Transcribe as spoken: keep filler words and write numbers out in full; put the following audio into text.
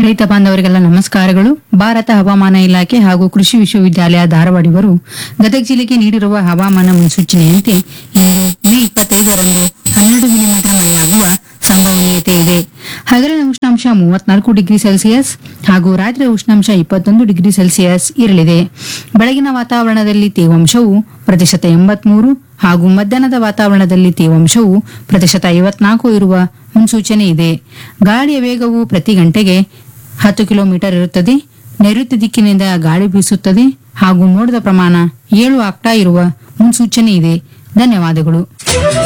ರೈತ ಬಾಂಧವರಿಗೆಲ್ಲ ನಮಸ್ಕಾರಗಳು. ಭಾರತ ಹವಾಮಾನ ಇಲಾಖೆ ಹಾಗೂ ಕೃಷಿ ವಿಶ್ವವಿದ್ಯಾಲಯ ಧಾರವಾಡ ಇವರು ಗದಗ ಜಿಲ್ಲೆಗೆ ನೀಡಿರುವ ಹವಾಮಾನ ಮುನ್ಸೂಚನೆಯಂತೆ ಇಂದು ಮೇ ಇಪ್ಪತ್ತೈದರಂದು ಹನ್ನೆರಡು ಮಿಲಿಮೀಟರ್ ಮಳೆಯಾಗುವ ಸಂಭವನೀಯತೆ ಇದೆ. ಹಗಲಿನ ಉಷ್ಣಾಂಶ ಮೂವತ್ನಾಲ್ಕು ಡಿಗ್ರಿ ಸೆಲ್ಸಿಯಸ್ ಹಾಗೂ ರಾತ್ರಿಯ ಉಷ್ಣಾಂಶ ಇಪ್ಪತ್ತೊಂದು ಡಿಗ್ರಿ ಸೆಲ್ಸಿಯಸ್ ಇರಲಿದೆ. ಬೆಳಗಿನ ವಾತಾವರಣದಲ್ಲಿ ತೇವಾಂಶವು ಪ್ರತಿಶತ ಎಂಬತ್ಮೂರು ಹಾಗೂ ಮಧ್ಯಾಹ್ನದ ವಾತಾವರಣದಲ್ಲಿ ತೇವಾಂಶವು ಪ್ರತಿಶತ ಐವತ್ನಾಲ್ಕು ಇರುವ ಮುನ್ಸೂಚನೆ ಇದೆ. ಗಾಳಿಯ ವೇಗವು ಪ್ರತಿ ಗಂಟೆಗೆ ಹತ್ತು ಕಿಲೋಮೀಟರ್ ಇರುತ್ತದೆ. ನೈಋತ್ಯ ದಿಕ್ಕಿನಿಂದ ಗಾಳಿ ಬೀಸುತ್ತದೆ ಹಾಗೂ ಮೋಡದ ಪ್ರಮಾಣ ಏಳು ಆಗ್ತಾ ಇರುವ ಮುನ್ಸೂಚನೆ ಇದೆ. ಧನ್ಯವಾದಗಳು.